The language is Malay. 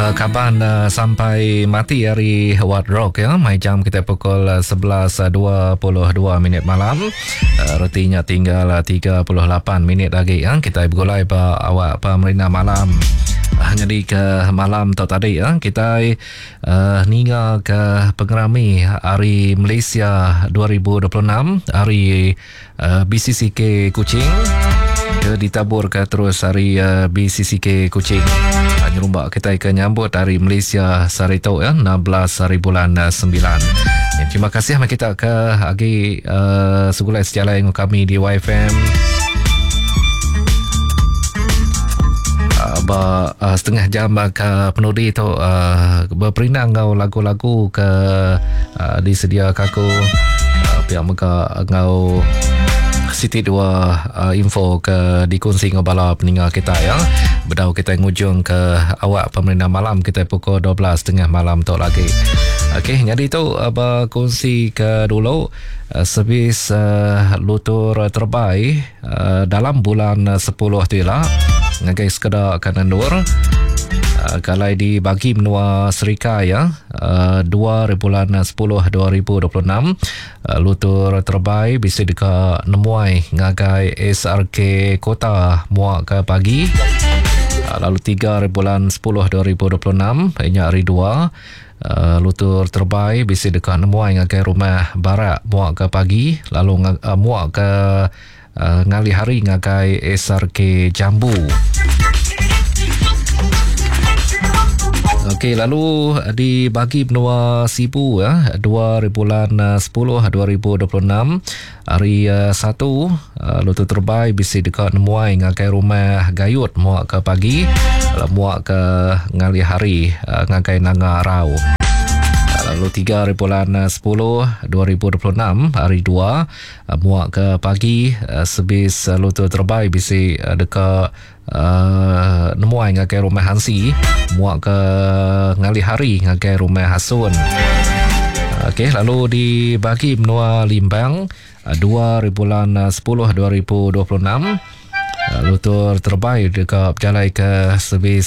kaban sampai mati hari Hard Rock ya. Mai jam kita pukul 11.22 malam. Retinya tinggal 38 minit lagi ya. Kita bergulai awak pemerintah malam. Jadi ke malam tu tadi ya, kita ninga ke pengerami Hari Malaysia 2026, Hari BCCK Kuching. Ditabur ke terus Hari BCCK Kuching. Nyerumbak kita akan nyambut Hari Malaysia Sarito ya, 16 hari bulan 9. Ya, terima kasih kita ke agi segulai sejalan yang kami di YFM. Setengah jam ke penudi tu berperinang ngau lagu-lagu ke disedia kaku pihak mereka ngau Siti dua info ke dikongsi ngobala peninggal kita ya. Bedau kita ngujung ke awak pemerintah malam kita pukul 12.30 malam tu lagi. Okey, jadi tu kongsi ke dulu servis lutur terbaik dalam bulan 10 tu lah. Ngagai sekedar kanan dur. Kalau dibagi menua Serika ya 2010-2026 lutur terbaik bisa dekat nemuai ngagai SRK Kota muak ke pagi. Lalu 3 bulan 10-2026 banyak hari 2 lutur terbaik bisa dekat nemuai ngagai Rumah Barat muak ke pagi. Lalu muak ke ngali hari ngagai SRK Jambu. Okey, lalu dibagi benua Sibu ya 2010-2026 hari 1 lutur terbaik bisa dekat nemuai ngagai Rumah Gayut muak ke pagi, muak ke ngali hari ngagai Nanga Rau. Lalu 3 bulan 10 2026 hari 2 muak ke pagi servis lutur terbaik bisa dekat nemuai ngagai Rumah Hansi muak ke ngali hari ngagai Rumah Hasun. Okey, lalu dibagi benua Limbang 2 bulan 10 2026 lutur terbaik dekat berjalan ke servis